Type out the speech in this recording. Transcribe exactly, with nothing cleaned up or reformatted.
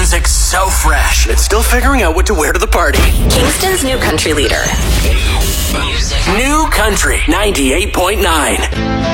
music so fresh, and it's still figuring out what to wear to the party. Kingston's new country leader. New Country ninety-eight point nine.